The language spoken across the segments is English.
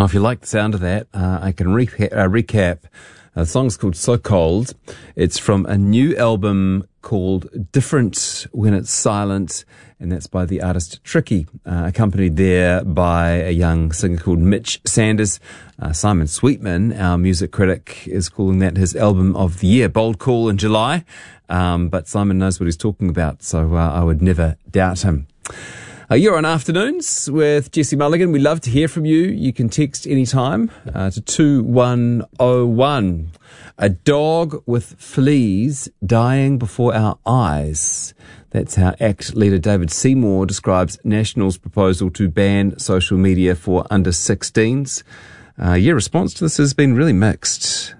Well, if you like the sound of that, I can recap. The song's called So Cold. It's from a new album called Different When It's Silent, and that's by the artist Tricky, accompanied there by a young singer called Mitch Sanders. Simon Sweetman, our music critic, is calling that his album of the year. Bold call in July, but Simon knows what he's talking about, so I would never doubt him. You're on Afternoons with Jesse Mulligan. We love to hear from you. You can text anytime to 2101. A dog with fleas dying before our eyes. That's how ACT leader David Seymour describes National's proposal to ban social media for under 16s. Response to this has been really mixed.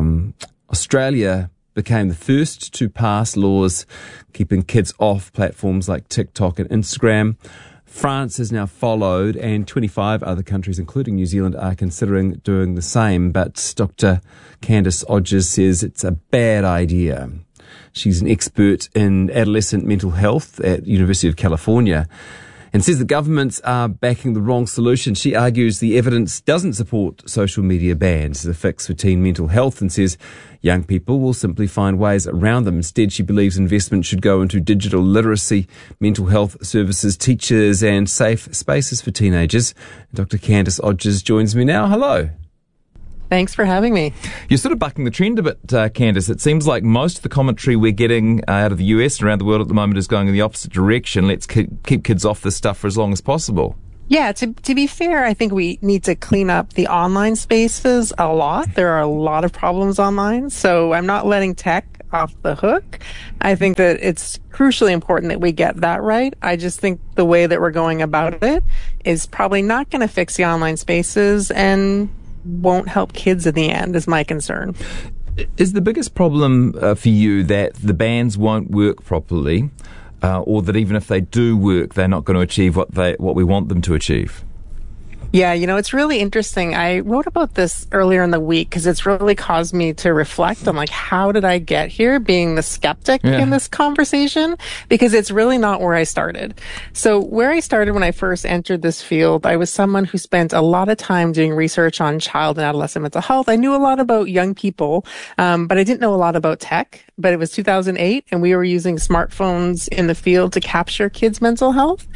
Australia became the first to pass laws keeping kids off platforms like TikTok and Instagram. France has now followed, and 25 other countries, including New Zealand, are considering doing the same. But Dr. Candice Odgers says it's a bad idea. She's an expert in adolescent mental health at the University of California and says the governments are backing the wrong solution. She argues the evidence doesn't support social media bans as a fix for teen mental health and says young people will simply find ways around them. Instead, she believes investment should go into digital literacy, mental health services, teachers and safe spaces for teenagers. Dr. Candice Odgers joins me now. Hello. Thanks for having me. You're sort of bucking the trend a bit, Candice. It seems like most of the commentary we're getting out of the US and around the world at the moment is going in the opposite direction. Let's keep kids off this stuff for as long as possible. Yeah, to be fair, I think we need to clean up the online spaces a lot. There are a lot of problems online, so I'm not letting tech off the hook. I think that it's crucially important that we get that right. I just think the way that we're going about it is probably not going to fix the online spaces and won't help kids in the end, is my concern. Is the biggest problem for you that the bans won't work properly, or that even if they do work, they're not going to achieve what we want them to achieve? Yeah, it's really interesting. I wrote about this earlier in the week because it's really caused me to reflect on how did I get here being the skeptic in this conversation? Because it's really not where I started. So where I started when I first entered this field, I was someone who spent a lot of time doing research on child and adolescent mental health. I knew a lot about young people, but I didn't know a lot about tech. But it was 2008 and we were using smartphones in the field to capture kids' mental health.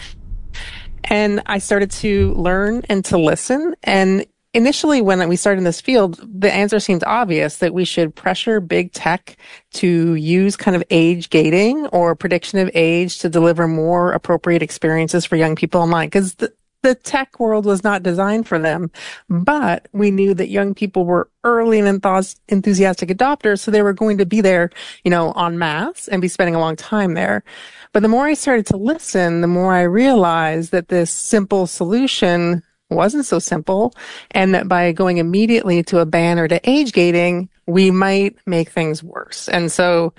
And I started to learn and to listen. And initially, when we started in this field, the answer seemed obvious that we should pressure big tech to use kind of age gating or prediction of age to deliver more appropriate experiences for young people online. Because the tech world was not designed for them. But we knew that young people were early and enthusiastic adopters, so they were going to be there, en masse and be spending a long time there. But the more I started to listen, the more I realized that this simple solution wasn't so simple, and that by going immediately to a ban or to age gating, we might make things worse. And so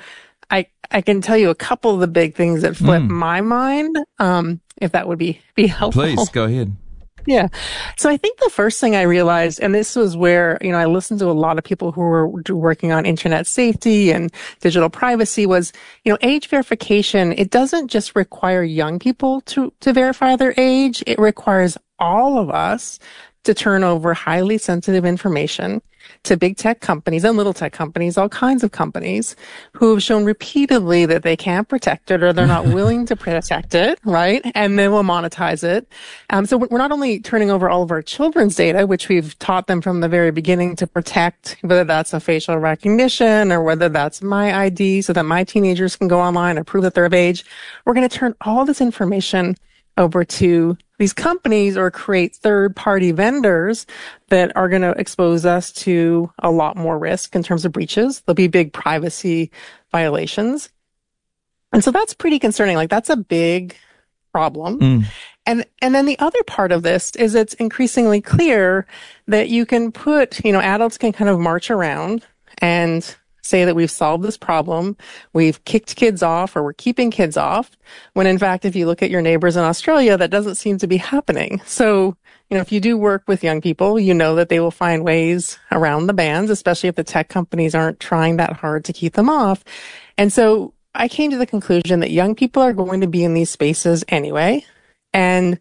I can tell you a couple of the big things that flip my mind, if that would be helpful. Please, go ahead. Yeah. So I think the first thing I realized, and this was where, I listened to a lot of people who were working on internet safety and digital privacy, was, age verification. It doesn't just require young people to verify their age. It requires all of us to turn over highly sensitive information to big tech companies and little tech companies, all kinds of companies who have shown repeatedly that they can't protect it or they're not willing to protect it, right? And then we'll monetize it. So we're not only turning over all of our children's data, which we've taught them from the very beginning to protect, whether that's a facial recognition or whether that's my ID so that my teenagers can go online and prove that they're of age. We're going to turn all this information over to these companies or create third-party vendors that are going to expose us to a lot more risk in terms of breaches. There'll be big privacy violations. And so that's pretty concerning. That's a big problem. And then the other part of this is it's increasingly clear that you can put, adults can kind of march around and say that we've solved this problem, we've kicked kids off, or we're keeping kids off, when in fact, if you look at your neighbors in Australia, that doesn't seem to be happening. So, if you do work with young people, you know that they will find ways around the bans, especially if the tech companies aren't trying that hard to keep them off. And so I came to the conclusion that young people are going to be in these spaces anyway. And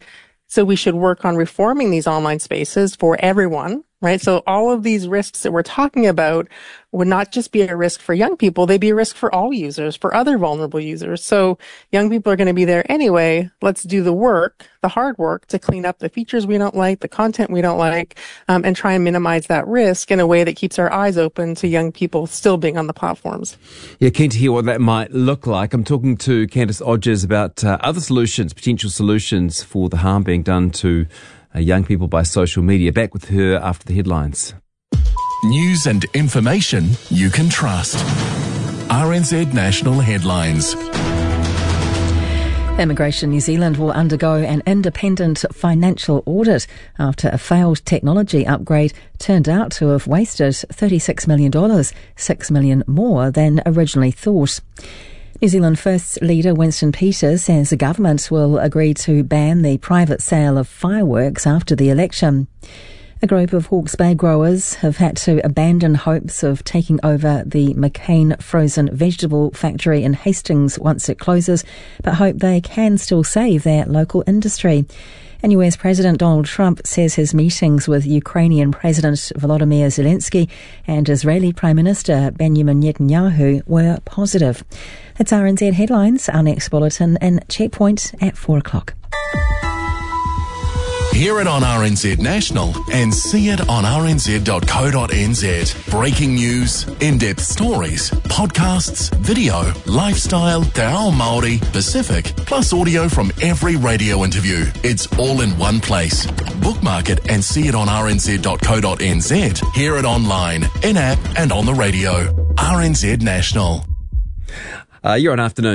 So we should work on reforming these online spaces for everyone, right? So all of these risks that we're talking about would not just be a risk for young people, they'd be a risk for all users, for other vulnerable users. So young people are going to be there anyway. Let's do the work, the hard work, to clean up the features we don't like, the content we don't like, and try and minimize that risk in a way that keeps our eyes open to young people still being on the platforms. Yeah, keen to hear what that might look like. I'm talking to Candice Odgers about other solutions, potential solutions for the harm being done to young people by social media. Back with her after the headlines. News and information you can trust. RNZ National Headlines. Immigration New Zealand will undergo an independent financial audit after a failed technology upgrade turned out to have wasted $36 million, $6 million more than originally thought. New Zealand First leader Winston Peters says the government will agree to ban the private sale of fireworks after the election. A group of Hawke's Bay growers have had to abandon hopes of taking over the McCain frozen vegetable factory in Hastings once it closes, but hope they can still save their local industry. And US President Donald Trump says his meetings with Ukrainian President Volodymyr Zelensky and Israeli Prime Minister Benjamin Netanyahu were positive. That's RNZ Headlines. Our next bulletin in Checkpoint at 4 o'clock. Hear it on RNZ National and see it on rnz.co.nz. Breaking news, in-depth stories, podcasts, video, lifestyle, te ao Māori, Pacific, plus audio from every radio interview. It's all in one place. Bookmark it and see it on rnz.co.nz. Hear it online, in-app and on the radio. RNZ National. You're on Afternoon.